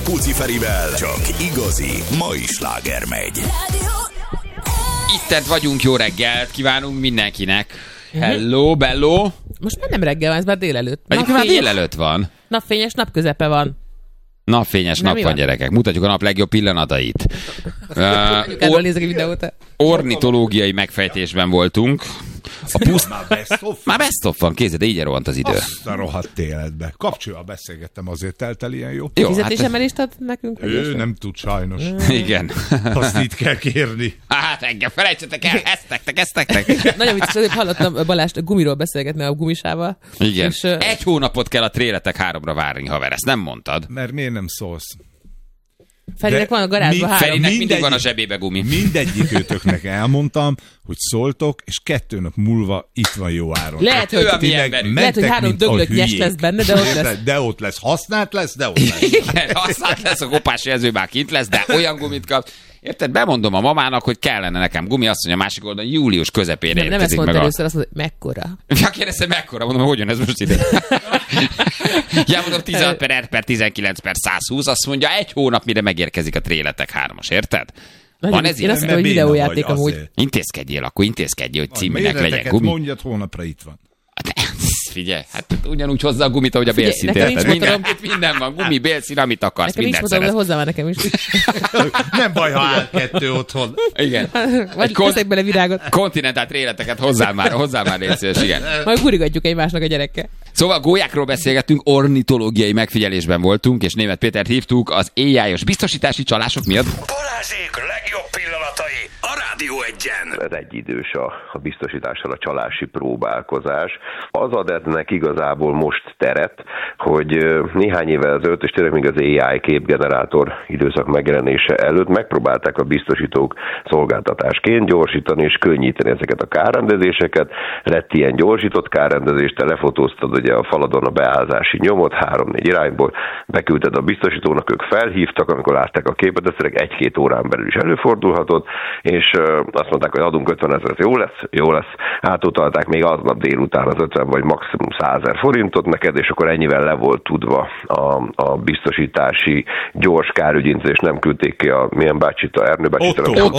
Puci Ferivel csak igazi mai sláger megy. Ittent vagyunk, jó reggelt kívánunk mindenkinek. Hello, bello. Most már nem reggel van, ez már délelőtt. Egyébként már délelőtt van. Napfényes, napközepe van. Napfényes nap van, gyerekek. Mutatjuk a nap legjobb pillanatait. Erről nézek egy videót. Ornitológiai megfejtésben voltunk. Már best of van, kézed, de így rohant az idő. Azt a rohadt életbe. Kapcsolva beszélgettem, azért telt el ilyen jó. Fizetésemelést ad nekünk? Ő nem tud sajnos. Igen. Azt itt kell kérni. Hát engem felejtsetek el, eztektek. Nagyon vicces, azért hallottam Balást gumiról beszélgetni a gumisával. Igen. És, egy hónapot kell a Tréletek 3-ra várni, haver, ezt nem mondtad. Mert miért nem szólsz? Ferinek van a garázsban 3. Ferinek mindig van a zsebébe gumi. Mindegyik őtöknek elmondtam, hogy szóltok, és 2 nap múlva itt van jó áron. Lehet, hogy 3 döglött nyes lesz benne, de ott lesz. De ott lesz. Használt lesz, de ott lesz. Igen, használt lesz, a kopás jelző már kint lesz, de olyan gumit kap. Érted? Bemondom a mamának, hogy kellene nekem gumi, azt mondja, a másik oldalon július közepére nem ezt mondta először, azt mondta, hogy mekkora. Ja, kérdezte, mekkora? Mondom, hogy jön ez most ide? Ja, mondom, 16/19/120, azt mondja, 1 hónap, mire megérkezik a Tréletek 3-as, érted? Van ez én azt mondom, hogy videójáték amúgy. Intézkedjél, hogy címűnek legyen gumi. Mondjad, hónapra itt van. Figyelj, hát ugyanúgy hozza a gumit, ahogy a bélszint, érted? Minden van, gumi, bélszín, amit akarsz, mindent szerez. Nekem hozzá van nekem is. Nem baj, ha áll 2 otthon. Igen. Vagy teszek bele virágot. Kontinentált Tréleteket hozzá már légy szíves, igen. Majd gurigatjuk egymásnak a gyerekkel. Szóval gólyákról beszélgettünk, ornitológiai megfigyelésben voltunk, és Németh Pétert hívtuk az AI-os biztosítási csalások miatt. Balázsék legjobb pillanatai a Rádió 1-en. Ez egyidős a biztosítással a csalási próbálkozás. Az ad ennek igazából most teret, hogy néhány évvel ezelőtt, és tényleg még az AI képgenerátor időszak megjelenése előtt megpróbálták a biztosítók szolgáltatásként gyorsítani és könnyíteni ezeket a kárrendezéseket. Lett ilyen gyorsított kárrendezés, te lefotóztad ugye a faladon a beállzási nyomot 3-4 irányból, beküldted a biztosítónak, ők felhívtak, amikor látták a képet, ez tényleg 1-2 órán belül is előfordulhatott, és azt mondták, hogy adunk 50 000, jó lesz. Átutalták még aznap délután az 50 vagy maximum 100 000 forintot neked, és akkor ennyivel le volt tudva a biztosítási gyors kárügyintézés, nem küldték ki a milyen bácsit, a Ernő bácsit.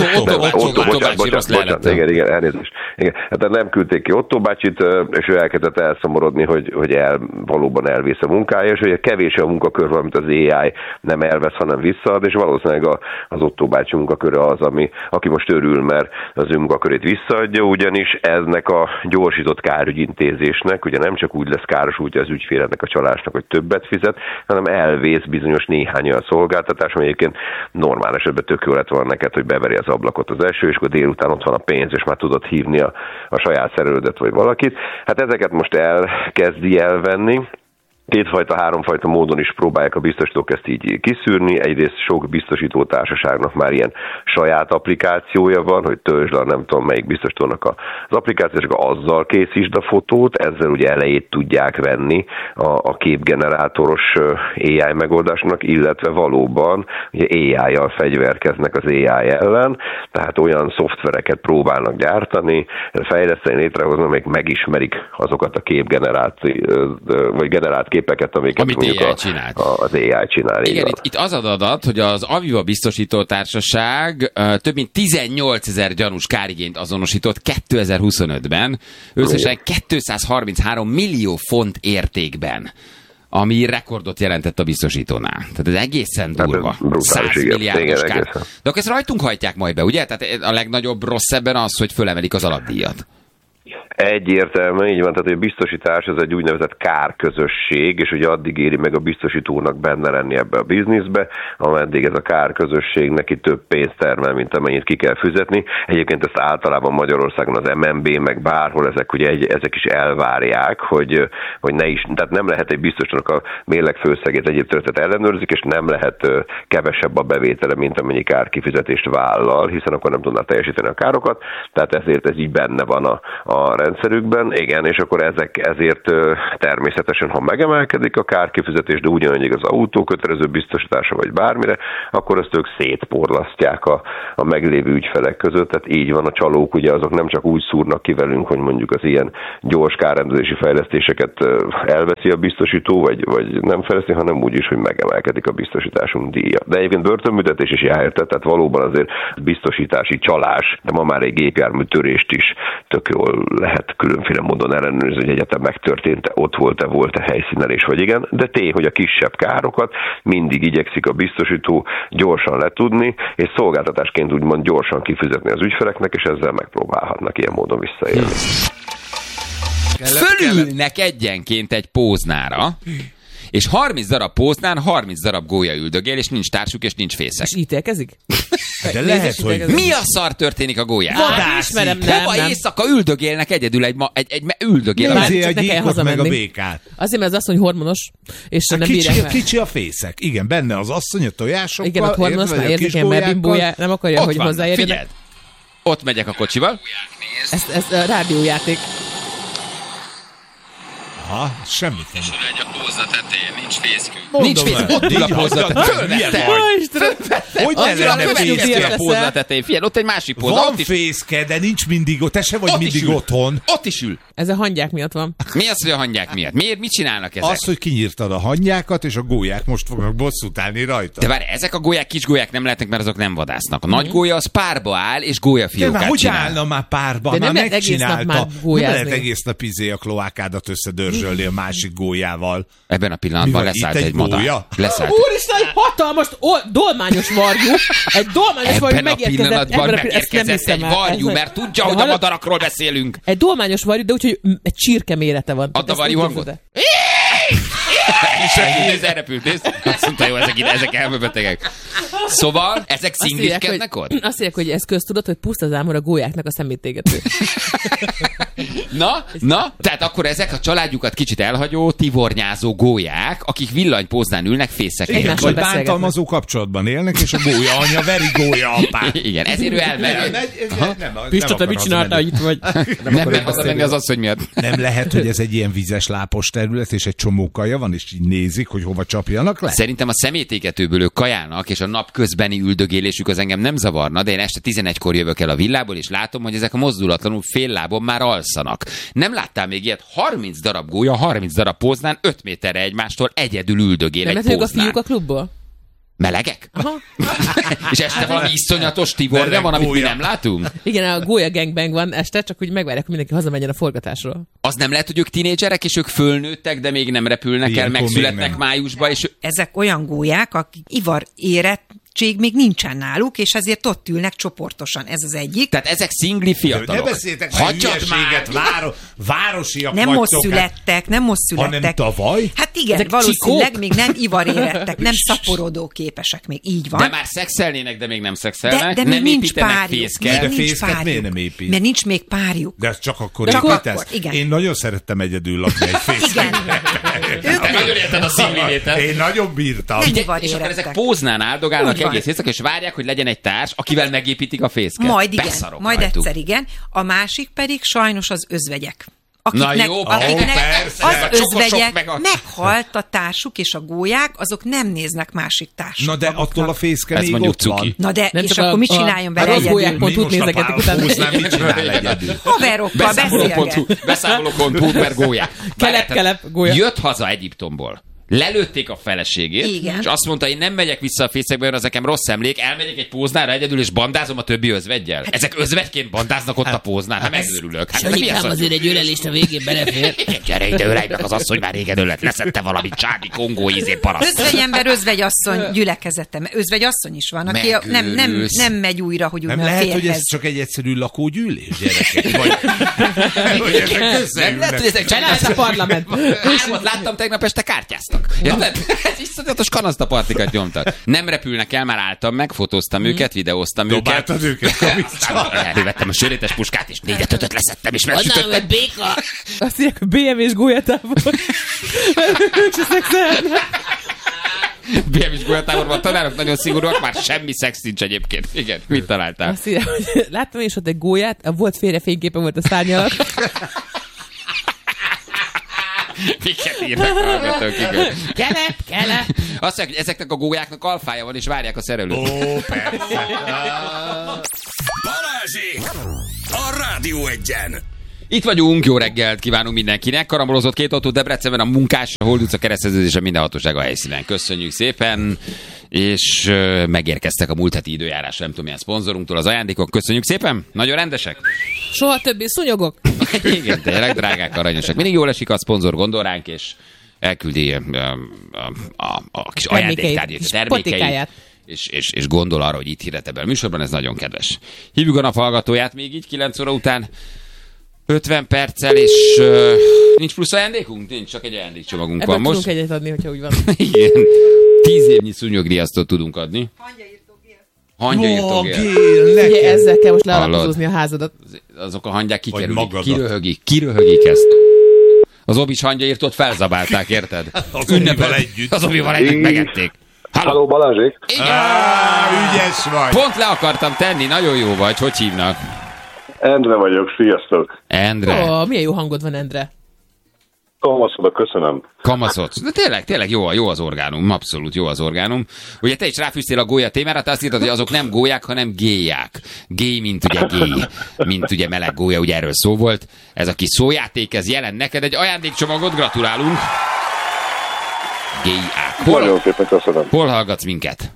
Bocsánat, igen, elnézést. Igen. Hát nem küldték ki Otto bácsit, és ő elkezdett elszomorodni, hogy valóban elvész a munkája, és hogy kevés a munkakör, amit az AI nem elvesz, hanem visszaad, és valószínűleg az Otto bácsi munkaköre az, aki most örül, mert az ő munkakörét visszaadja, ugyanis eznek a gyorsított kárügyintézésnek, ugye nem csak úgy lesz káros útja az ügyfélnek, a csalásnak, hogy többet fizet, hanem elvész bizonyos néhány olyan szolgáltatás, ami egyébként normál esetben tök jó lett volna neked, hogy beveri az ablakot az eső, és akkor délután ott van a pénz, és már tudod hívni a saját szerelődet vagy valakit. Hát ezeket most elkezdi elvenni. 2-3 fajta módon is próbálják a biztosítók ezt így kiszűrni. Egyrészt sok biztosítótársaságnak már ilyen saját applikációja van, hogy töltsd le nem tudom melyik biztosítónak az applikációt, és azzal készítsd a fotót, ezzel ugye elejét tudják venni a képgenerátoros AI megoldásnak, illetve valóban ugye AI-jal fegyverkeznek az AI ellen, tehát olyan szoftvereket próbálnak gyártani, fejleszteni, létrehozni, amelyek megismerik azokat a vagy generált képeket, amiket mondjuk az AI csinál. Igen, itt az az adat, hogy az Aviva biztosító társaság több mint 18 000 gyanús kárigényt azonosított 2025-ben, összesen 233 millió font értékben, ami rekordot jelentett a biztosítónál. Tehát ez egészen durva. 100 milliárdos kár. De akkor ezt rajtunk hajtják majd be, ugye? Tehát a legnagyobb rossz ebben az, hogy fölemelik az alapdíjat. Egyértelműen így van, tehát a biztosítás ez egy úgynevezett kárközösség, és ugye addig éri meg a biztosítónak benne lenni ebbe a bizniszbe, ameddig ez a kárközösség neki több pénzt termel, mint amennyit ki kell fizetni. Egyébként ezt általában Magyarországon az MNB, meg bárhol ezek is elvárják, hogy ne is, tehát nem lehet egy biztosítónak a mérleg főszegét egyéb területet ellenőrzik, és nem lehet kevesebb a bevétele, mint amennyi kárkifizetést vállal, hiszen akkor nem tudná teljesíteni a károkat, tehát ezért ez így benne van a rendszerükben, igen, és akkor ezért természetesen, ha megemelkedik a kárkifizetés, de ugyanannyi az autó kötelező biztosítása vagy bármire, akkor azt ők szétporlasztják a meglévő ügyfelek között, tehát így van, a csalók ugye azok nem csak úgy szúrnak ki velünk, hogy mondjuk az ilyen gyors kárrendezési fejlesztéseket elveszi a biztosító, vagy nem fejleszti, hanem úgy is, hogy megemelkedik a biztosításunk díja. De egyébként börtönbüntetés is jár, tehát valóban azért biztosítási csalás, de ma már egy gépjármű törést is tök jól lehet különféle módon ellenőrizni, hogy egyetem megtörtént, ott volt-e helyszínen, és vagy igen, de hogy a kisebb károkat mindig igyekszik a biztosító gyorsan letudni, és szolgáltatásként úgymond gyorsan kifizetni az ügyfeleknek, és ezzel megpróbálhatnak ilyen módon visszaélni. Fölülnek egyenként egy póznára, és 30 darab póznán 30 darab gólya üldögél, és nincs társuk, és nincs fészek. És ítélkezik? De lehet, hogy... Mi a szar történik a gólyán? Ismerem, hova éjszaka üldögélnek egyedül egy üldögél. Azért a gyíkot meg a békát. Azért, mert az asszony hormonos, és nem bírják. Kicsi a fészek. Igen, benne az asszony a tojásokkal. Igen, ott hormonos, már érzékeny, mert bimbója, nem akarja, hogy hozzáérjenek. Figyeld, ott megyek a kocsival. Ez a rádiójáték. Aha, semmit nem. Egy a póza tetején, nincs fészkünk. Nincs fészkünk, ott ül a póza tetején. Hogy ne lenne fészke? A póza tetején. Figyelj, ott egy másik póza. Van fészke, de nincs mindig ott. Te se vagy mindig otthon. Ott is ül. Ez a hangyák miatt van. Mi az, hogy a hangyák miatt? Miért? Mit csinálnak ezek? Az, hogy kinyírtad a hangyákat, és a gólyák most fognak bosszút állni rajta. De várj, ezek a gólyák kis gólyák nem lehetnek, mert azok nem vadásznak. A nagy gólya az párba áll, és gólyafiókát hogy csinál. állna már párba? De már megcsinálta. Nem lehet egész nap a kloákádat összedörzsölni a másik gólyával. Ebben a pillanatban leszállt egy madár. Úristen, egy hatalmas dolmányos varjú. Egy dolmányos varjú megérkezett. Ebben a pillanatban megérkezett egy varjú, mert tudja, hogy a madarakról beszélünk. Egy dolmányos varjú, de úgyhogy egy csirke mérete van. Add a varjú hangot. És elrepült, nézd. Azt mondta, jó, ezek elmebetegek. Szóval, ezek szingliskednek ott? Azt mondják, hogy ez köztudott, hogy puszta zámor a gólyáknak a szemétégető. Na, tehát akkor ezek a családjukat kicsit elhagyó, tivornyázó gólyák, akik villanypóznán ülnek fészekkel. Vagy bántalmazó kapcsolatban élnek, és a gólya anya veri gólya apát. Igen, ezért ő elmegy. Pista, te mit csináltál itt vagy? Nem az menni az asszony miatt. Nem lehet, hogy ez egy ilyen vizes lápos terület, és egy csomó kaja van, és így nézik, hogy hova csapjanak le? Szerintem a szemétégetőből ők kajálnak, és a nap közbeni üldögélésük az engem nem zavarna, de én este 11-kor jövök el a villából, és látom, hogy ezek a mozdulatlanul fél lábon már alszanak. Nem láttál még ilyet? 30 darab gólya, 30 darab póznán, 5 méterre egymástól egyedül üldögél egy póznán. Nem a fiúk a klubból? Melegek? És este valami iszonyatos tivorja van, amit mi nem látunk? Igen, a gólya gangbang van este, csak úgy megvárják, hogy mindenki hazamenjen a forgatásról. Az nem lehet, hogy ők tinédzserek, és ők fölnőttek, de még nem repülnek el, megszületnek májusba, és... Ezek olyan gólyák, akik ivar érettség még nincsen náluk, és ezért ott ülnek csoportosan. Ez az egyik. Tehát ezek szingli fiatalok. Ne beszéltek már hülyeséget, városiak nem most születtek. Hanem tavaly? Hát igen, ezek valószínűleg csikók? Még nem ivar érettek, nem szaporodó képesek, még így van. De már szexelnének, de még nem szexelnek. De nem nincs párjuk. De fészket miért nem épít? Mert nincs még párjuk. De csak akkor építesz? Én nagyon szerettem egyedül lakni egy fészket. Igen. Nagyon érted a szingli-létet. Én nagyon bírtam. És akkor ezek póznán áldogálnak egész éjszaka, és várják, hogy legyen egy társ, akivel megépítik a fészket. Majd igen, majd egyszer igen. A másik pedig sajnos az özvegyek. Akiknek az özvegyek meghalt a társuk, és a gólyák, azok nem néznek másik társuk. Na de attól a fészke még ott van. Na de, és akkor mit csináljon vele egyedül? Gólyák.hu nézegetik utána. Mit csinál egyedül? Haverokkal beszélget. Beszámoló.hu per gólyák. Kelep, gólya. Jött haza Egyiptomból. Lelőtték a feleségét, igen. És azt mondta, én nem megyek vissza a fészekbe, mert az nekem rossz emlék, elmegyek egy póznára egyedül, és bandázom a többi özveggyel. Hát, ezek özvegyként bandáznak ott a póznán, hát megőrülök. Hát azért egy ölelést a végén belefér. Gyere ide, ölej meg az asszony, már régen ölet, leszette valami csádi kongó ízé paraszt. Özvegyember, özvegyasszony gyülekezete. Özvegyasszony is van, aki nem megy újra, hogy úgy nem lehet, hogy ez csak egy egyszerű lakógyűlés, gyerekek? Vagy nem lehet, hogy ezek csinálsz a parlament. Láttam tegnap este kártyáztak. Érted? Ez iszonyatos kanasztapartikat nyomtak. Nem repülnek el, már álltam meg, fotóztam őket, videóztam őket. Dobáltad őket, kavisztál. Elővettem a sörétes puskát, és 4-5-öt leszettem, és megsütöttem. Béka! Azt mondják, BMW-s gólyatávol. Ők se szexelnek. BM-is gólyatáborban a tanárok nagyon szigorúak, már semmi szex nincs egyébként. Igen, mit találtál? Azt írja, hogy láttam is ott egy gólyát, volt félre fényképe volt a szárny alatt. Miket írnak hallgatók, igen. Kelep. Azt mondják, hogy ezeknek a gólyáknak alfája van, és várják a szerelőt. Ó, persze. Balázsék! A Rádió Egyen! Itt vagyunk, jó reggelt kívánunk mindenkinek. Karambolozott 2 autó Debrecenben, a Munkás, a Hold utca kereszteződése minden hatóság a helyszínen. Köszönjük szépen, és megérkeztek a múlt heti időjárás, nem tudom milyen szponzorunktól az ajándékok. Köszönjük szépen, nagyon rendesek. Soha többé szúnyogok. Igen, tényleg drágák, aranyosak. Mindig jól esik, a szponzor gondol ránk, és elküldi a kis ajándéktárgyát, a termékeit. És gondol arra, hogy itt hirdet ebben a műsorban, ez nagyon kedves. Hívjuk a nap hallgatóját még így 9 óra után 50 perccel, és nincs plusz ajándékunk? Nincs, csak egy ajándékcsomagunk van most. Tudunk egyet adni, hogyha úgy van. Igen, 10 évnyi szúnyogriasztót tudunk adni. Hangyaírtó gél. Ugye ezzel kell most lealapozózni a házadat. Azok a hangyák kiröhögik ezt. Az obis hangyaírtót felzabálták, érted? Az obival együtt. Az obival együtt megették. Halló, Balázsék! Ügyes vagy! Pont le akartam tenni, nagyon jó vagy. Hogy hívnak? Endre vagyok, sziasztok! Endre. Milyen jó hangod van, Endre. Kamaszodok, köszönöm. Kamaszodsz. De tényleg jó az orgánum, abszolút jó az orgánum. Ugye te is ráfűztél a gólya témára, te azt írtad, hogy azok nem gólyák, hanem gélyák. Gély, mint ugye gély, mint ugye meleg gólya, ugye erről szó volt. Ez a kis szójáték, ez jelent neked egy ajándékcsomagot, gratulálunk. Gélyák. Nagyon szépen köszönöm. Hol hallgatsz minket?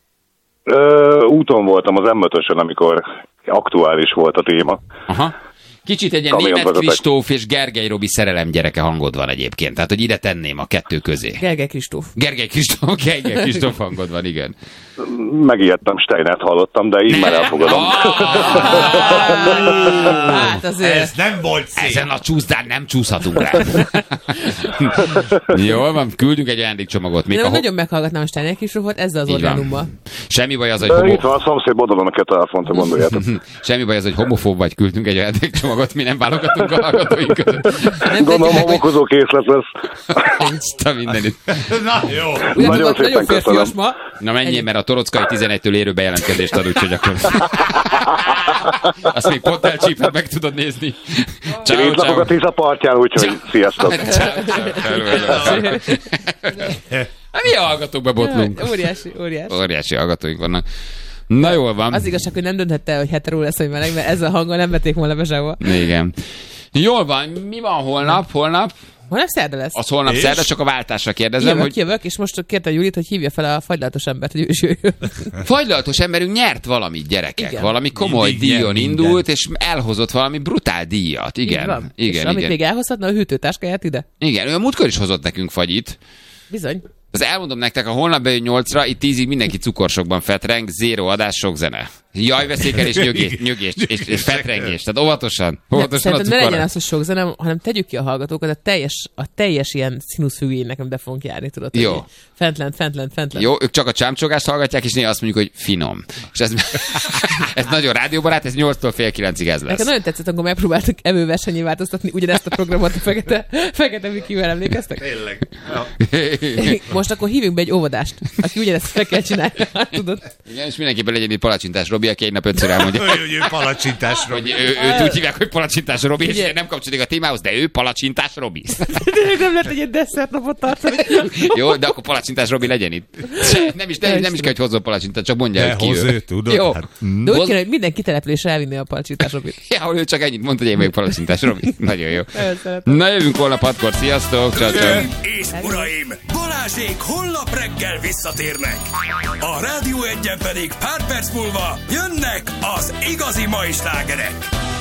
Úton voltam az M5-ösön, amikor aktuális volt a téma. Aha. Kicsit egy ilyen Németh Kristóf és Gergely Robi szerelem gyereke hangod van egyébként. Tehát, hogy ide tenném a kettő közé. Gergely Kristóf hangod van, igen. Megijedtem, Steinert hallottam, de így már elfogadom. Hát azért. Ez nem volt szép. Ezen a csúszdán nem csúszhatunk rá. Jól van, küldünk egy ajándékcsomagot. Nagyon meghallgatnám a Steiner Kristófot ezzel az orgánummal. Semmi baj az, hogy itt van a szomszéd oldalon a telefont, ha gondoljátok. Semmi baj az, hogy homofób vagy, küldtünk egy ajándékcsomagot, mi nem válogatunk a hallgatóink között. Gondolom, homokozó készlet lesz. Isten mindenit. Na jó. Nagyon szépen köszönöm. Na menjél, mert a Torockai 11-től érő bejelentkezést ad, úgyhogy akkor... Azt még pont elcsíped, meg tudod nézni. Én itt lakok a Tisza partján, úgyhogy sziasztok. Hát milyen hallgatókba botlunk? Óriási hallgatóink vannak. Na jól van. Az igazság, hogy nem dönthette, hogy hetero lesz, vagy meleg, mert ezzel a hangon nem vették volna be sehova. Igen. Jól van, mi van holnap? Holnap szerda lesz. Az holnap szerda, csak a váltásra kérdezem, Jövök, és most kérte Julit, hogy hívja fel a fagylaltos embert, hogy ő is jöjjön. Fagylaltos emberünk nyert valamit, gyerekek. Igen. Valami komoly díjon indult, és elhozott valami brutál díjat. Igen. És amit még elhozhatna, a hűtőtáskáját ide. Igen, ő a múltkor is hozott nekünk fagyit. Bizony. Az elmondom nektek, a holnap bejön 8-ra, itt 10-ig mindenki cukorsokban fetreng, 0 adás, sok zene. Jajveszékel és nyögés és fetrengés. Tehát óvatosan a cukorra. Ne legyen az, hogy sok zene, hanem tegyük ki a hallgatókat, a teljes ilyen színuszfüggény nekem be fogunk járni, tudod. Jó. Fentlent. Jó, ők csak a csámcsogást hallgatják, és néha azt mondjuk, hogy finom. És ez nagyon rádióbarát, ez 8-tól fél 9-ig ez lesz. Nekem nagyon tetszett, amikor megpróbáltuk evőversenyé változtatni ugyanezt a programot, a fekete Mikivel, emlékeztek? Tényleg. Most akkor hívjunk be egy óvodást, aki ugyanezt fel kell csinálni, tudod. Igen, és mindenképpen legyen egy palacsintás Robi, aki egy nap 5-ször elmondja. Ő palacsintás Robi. Őt úgy hívják, hogy palacsintás Robi, és nem kapcsolódik a témához, de ő palacsintás Robi. Nem lehet egy ilyen desszertnapot tartani. Jó, de akkor palacsintás Robi legyen itt. Nem is kell, hogy hozzon palacsintát, csak mondja, hogy ki ő. Tudod? Jó. De úgy kéne, hogy minden kitelepülésre elvinni a palacsintás Robit. Ja, ő csak ennyit mondta, hogy én vagyok palacsintás Robi. Nagyon jó. Na jövünk holnap 6-kor, sziasztok. Ciao. És uraim, Balázsék holnap reggel visszatérnek. A Rádió Egyen pedig pár perc múlva jönnek az igazi mai slágerek.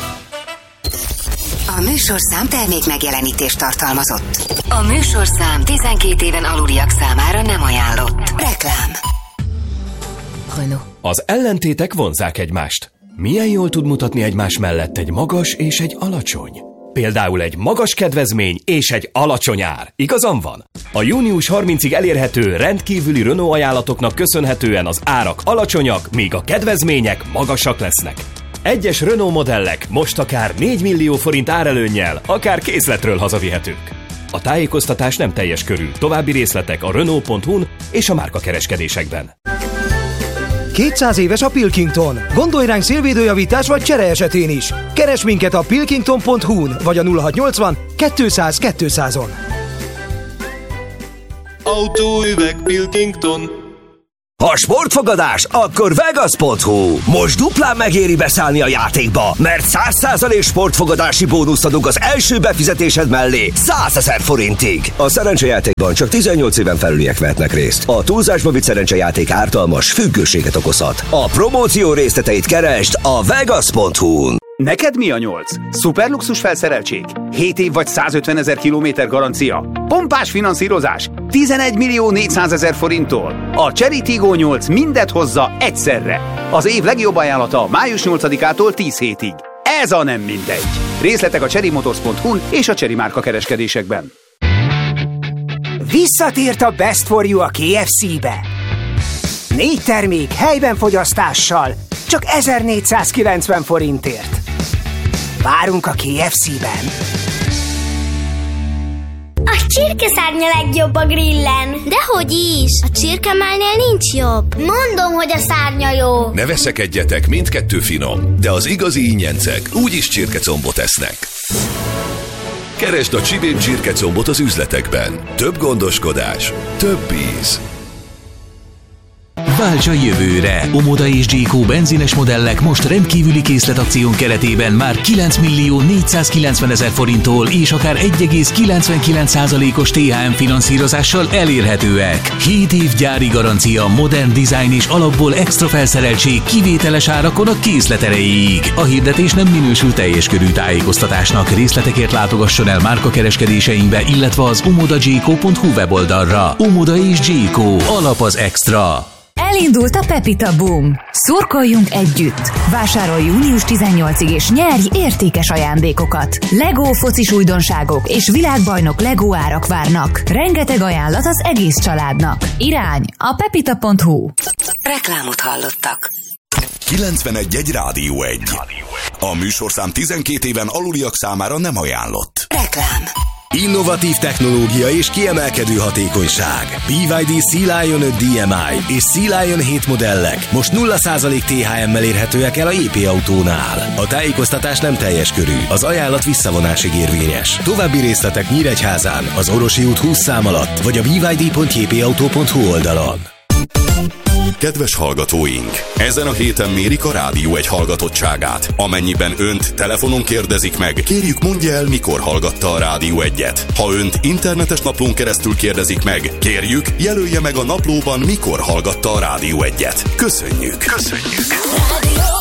A műsorszám termék megjelenítést tartalmazott. A műsorszám 12 éven aluliak számára nem ajánlott. Reklám. Renault. Az ellentétek vonzzák egymást. Milyen jól tud mutatni egymás mellett egy magas és egy alacsony? Például egy magas kedvezmény és egy alacsony ár. Igazam van? A június 30-ig elérhető rendkívüli Renault ajánlatoknak köszönhetően az árak alacsonyak, míg a kedvezmények magasak lesznek. Egyes Renault modellek most akár 4 millió forint árelőnnyel, akár készletről hazavihetők. A tájékoztatás nem teljes körű. További részletek a Renault.hu-n és a márkakereskedésekben. 200 éves a Pilkington. Gondolj ránk szélvédőjavítás vagy csere esetén is. Keresd minket a pilkington.hu-n vagy a 0680 200 200-on. Autóüveg Pilkington. Ha sportfogadás, akkor Vegas.hu. Most duplán megéri beszállni a játékba, mert 100% sportfogadási bónuszt adunk az első befizetésed mellé 100 000 forintig. A szerencsejátékban csak 18 éven felüliek vehetnek részt. A túlzásba vitt szerencsejáték ártalmas, függőséget okozhat. A promóció részleteit keresd a Vegas.hu-n. Neked mi a 8? Szuperluxus felszereltség? 7 év vagy 150 000 kilométer garancia? Pompás finanszírozás? 11 400 000 forinttól? A Chery Tiggo 8 mindet hozza egyszerre. Az év legjobb ajánlata május 8-ától 10 hétig. Ez a nem mindegy. Részletek a cherrymotors.hu-n és a Chery márka kereskedésekben. Visszatért a Best for You a KFC-be. 4 termék helyben fogyasztással, csak 1490 forintért. Várunk a KFC-ben. A csirkeszárnya legjobb a grillen. Dehogy is, a csirkemálnél nincs jobb. Mondom, hogy a szárnya jó. Ne veszekedjetek, mindkettő finom, de az igazi ingyencek úgyis csirkecombot esznek. Keresd a Csibén csirkecombot az üzletekben. Több gondoskodás, több íz. Válts a jövőre! Omoda és Jayco benzines modellek most rendkívüli készletakción keretében már 9 490 000 forinttól és akár 1,99%-os THM finanszírozással elérhetőek. 7 év gyári garancia, modern design és alapból extra felszereltség kivételes árakon a készlet erejéig. A hirdetés nem minősül teljes körű tájékoztatásnak. Részletekért látogasson el márkakereskedéseinkbe, illetve az omodajayco.hu weboldalra. Omoda és Jayco. Alap az extra. Elindult a Pepita Boom. Szurkoljunk együtt! Vásárolj június 18-ig és nyerj értékes ajándékokat. Lego focis újdonságok és világbajnok Lego árak várnak. Rengeteg ajánlat az egész családnak. Irány a pepita.hu. Reklámot hallottak. 91.1 Rádió 1. A műsorszám 12 éven aluliak számára nem ajánlott. Reklám. Innovatív technológia és kiemelkedő hatékonyság. BYD Sea Lion 5 DMI és Sea Lion 7 modellek most 0% THM-mel érhetőek el a JP Autónál. A tájékoztatás nem teljes körű, az ajánlat visszavonásig érvényes. További részletek Nyíregyházán, az Orosi út 20 szám alatt, vagy a byd.jpauto.hu oldalon. Kedves hallgatóink! Ezen a héten mérik a Rádió 1 hallgatottságát. Amennyiben önt telefonon kérdezik meg, kérjük mondja el, mikor hallgatta a Rádió 1-et. Ha önt internetes naplón keresztül kérdezik meg, kérjük, jelölje meg a naplóban, mikor hallgatta a Rádió 1-et. Köszönjük! Köszönjük!